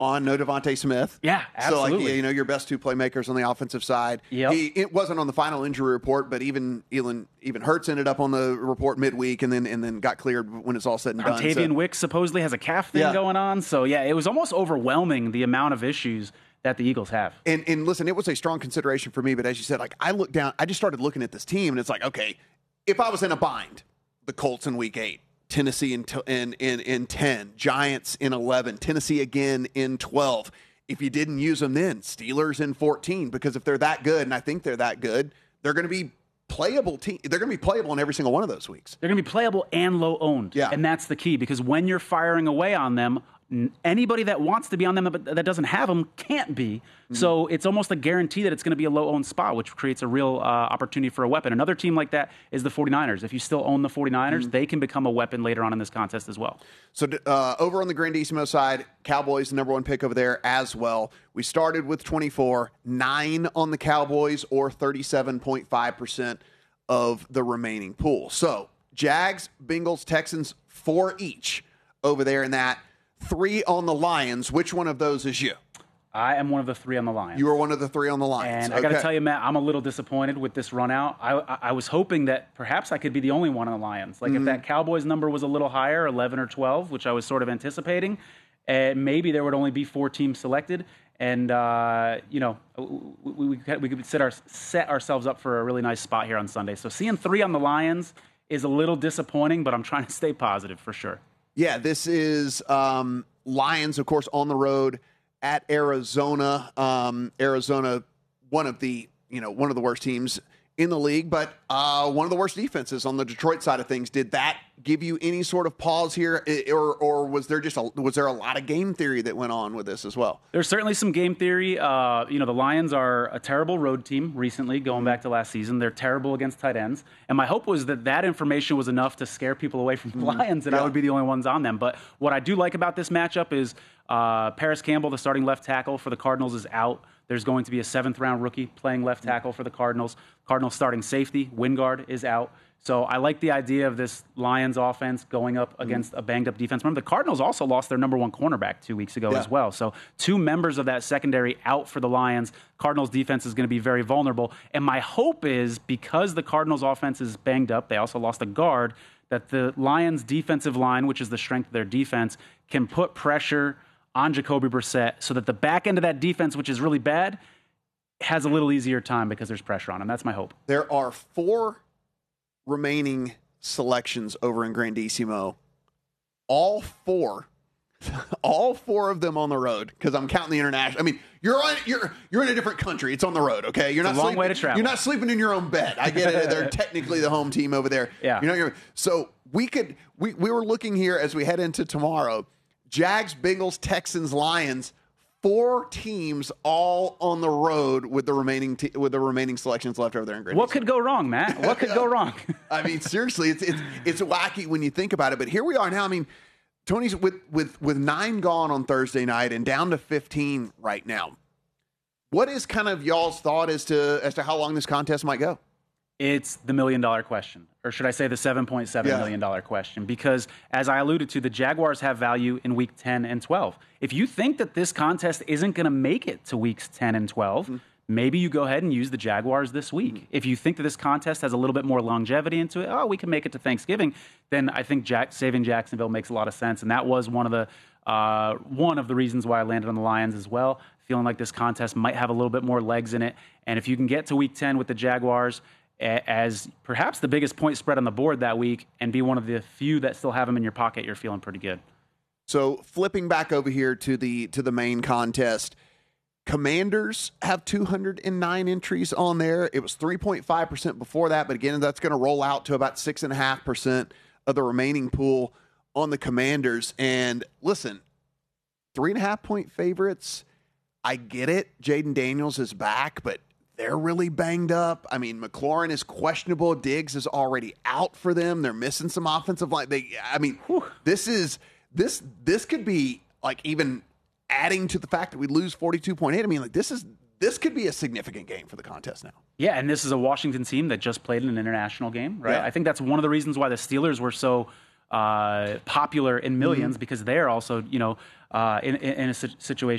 on no Devontae Smith. Yeah, absolutely. So, like, your best two playmakers on the offensive side. Yep. It wasn't on the final injury report, but even Hurts ended up on the report midweek and then got cleared when it's all said and done. Octavian Wicks supposedly has a calf thing going on. So, yeah, it was almost overwhelming, the amount of issues that the Eagles have. And listen, it was a strong consideration for me, but as you said, like, I looked down, I just started looking at this team, and it's like, okay, if I was in a bind, the Colts in week 8, Tennessee in 10, Giants in 11, Tennessee again in 12. If you didn't use them then, Steelers in 14, because if they're that good, and I think they're that good, they're going to be playable team. They're going to be playable in every single one of those weeks. They're going to be playable and low owned. Yeah. And that's the key, because when you're firing away on them, anybody that wants to be on them but that doesn't have them can't be. Mm-hmm. So it's almost a guarantee that it's going to be a low-owned spot, which creates a real opportunity for a weapon. Another team like that is the 49ers. If you still own the 49ers, they can become a weapon later on in this contest as well. So over on the Grandissimo side, Cowboys, the number one pick over there as well. We started with 24, 9 on the Cowboys, or 37.5% of the remaining pool. So Jags, Bengals, Texans, 4 each over there in that. 3 on the Lions. Which one of those is you? I am one of the 3 on the Lions. You are one of the 3 on the Lions. And I got to tell you, Matt, I'm a little disappointed with this run out. I was hoping that perhaps I could be the only one on the Lions. Like if that Cowboys number was a little higher, 11 or 12, which I was sort of anticipating, maybe there would only be 4 teams selected. And, we could set ourselves up for a really nice spot here on Sunday. So seeing 3 on the Lions is a little disappointing, but I'm trying to stay positive for sure. Yeah, this is Lions, of course, on the road at Arizona. Arizona, one of the worst teams in the league, but one of the worst defenses on the Detroit side of things. Did that give you any sort of pause here, or was there a lot of game theory that went on with this as well? There's certainly some game theory. The Lions are a terrible road team recently, going back to last season. They're terrible against tight ends, and my hope was that information was enough to scare people away from the Lions, and I would be the only ones on them. But what I do like about this matchup is Paris Campbell, the starting left tackle for the Cardinals, is out. There's going to be a 7th-round rookie playing left tackle for the Cardinals. Cardinals starting safety, Wingard, is out. So I like the idea of this Lions offense going up against a banged-up defense. Remember, the Cardinals also lost their number 1 cornerback 2 weeks ago as well. So 2 members of that secondary out for the Lions. Cardinals defense is going to be very vulnerable. And my hope is, because the Cardinals offense is banged up, they also lost a guard, that the Lions defensive line, which is the strength of their defense, can put pressure on Jacoby Brissett so that the back end of that defense, which is really bad, has a little easier time because there's pressure on him. That's my hope. There are 4 remaining selections over in Grandissimo. All 4 of them on the road, because I'm counting the international. I mean, you're in a different country. It's on the road, okay? It's a long way to travel. You're not sleeping in your own bed. I get it. They're technically the home team over there. Yeah. So we were looking here as we head into tomorrow. Jags, Bengals, Texans, Lions, 4 teams all on the road with the remaining selections left over there in Grandissimo. What could go wrong, Matt? What could go wrong? I mean, seriously, it's wacky when you think about it. But here we are now. I mean, Tony's with 9 gone on Thursday night and down to 15 right now. What is kind of y'all's thought as to how long this contest might go? It's the $1 million question, or should I say the $7.7 million question? Because as I alluded to, the Jaguars have value in week 10 and 12. If you think that this contest isn't going to make it to weeks 10 and 12, maybe you go ahead and use the Jaguars this week. If you think that this contest has a little bit more longevity into it, we can make it to Thanksgiving, then I think saving Jacksonville makes a lot of sense. And that was one of the reasons why I landed on the Lions as well, feeling like this contest might have a little bit more legs in it. And if you can get to week 10 with the Jaguars as perhaps the biggest point spread on the board that week and be one of the few that still have them in your pocket, you're feeling pretty good. So flipping back over here to the main contest, Commanders have 209 entries on there. It was 3.5% before that, but again, that's going to roll out to about 6.5% of the remaining pool on the Commanders. And listen, 3.5-point favorites. I get it. Jaden Daniels is back, but they're really banged up. I mean, McLaurin is questionable. Diggs is already out for them. They're missing some offensive line. This could be like even adding to the fact that we lose 42.8. I mean, like this could be a significant game for the contest now. Yeah, and this is a Washington team that just played in an international game, right? Yeah. I think that's one of the reasons why the Steelers were so popular in millions, because they're also, in a situation